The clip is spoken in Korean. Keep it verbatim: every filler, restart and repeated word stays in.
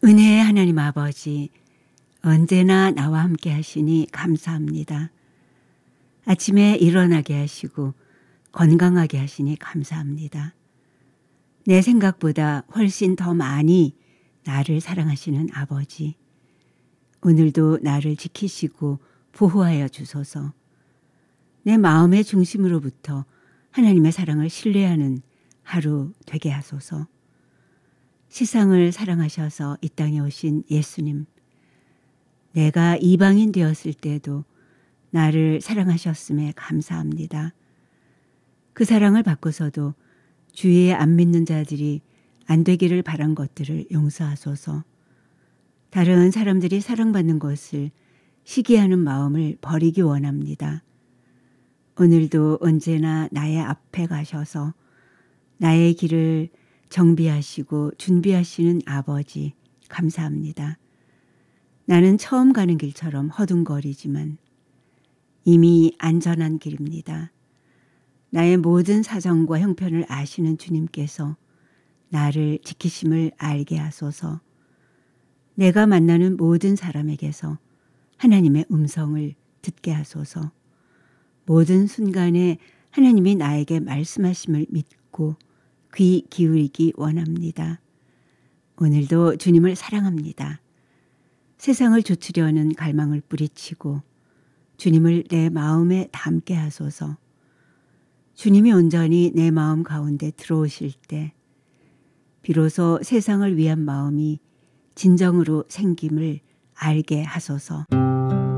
은혜의 하나님 아버지, 언제나 나와 함께 하시니 감사합니다. 아침에 일어나게 하시고 건강하게 하시니 감사합니다. 내 생각보다 훨씬 더 많이 나를 사랑하시는 아버지, 오늘도 나를 지키시고 보호하여 주소서. 내 마음의 중심으로부터 하나님의 사랑을 신뢰하는 하루 되게 하소서. 세상을 사랑하셔서 이 땅에 오신 예수님, 내가 이방인 되었을 때도 나를 사랑하셨음에 감사합니다. 그 사랑을 받고서도 주위에 안 믿는 자들이 안 되기를 바란 것들을 용서하소서. 다른 사람들이 사랑받는 것을 시기하는 마음을 버리기 원합니다. 오늘도 언제나 나의 앞에 가셔서 나의 길을 정비하시고 준비하시는 아버지 감사합니다. 나는 처음 가는 길처럼 허둥거리지만 이미 안전한 길입니다. 나의 모든 사정과 형편을 아시는 주님께서 나를 지키심을 알게 하소서. 내가 만나는 모든 사람에게서 하나님의 음성을 듣게 하소서. 모든 순간에 하나님이 나에게 말씀하심을 믿고 귀 기울이기 원합니다. 오늘도 주님을 사랑합니다. 세상을 조치려는 갈망을 뿌리치고 주님을 내 마음에 담게 하소서. 주님이 온전히 내 마음 가운데 들어오실 때 비로소 세상을 위한 마음이 진정으로 생김을 알게 하소서.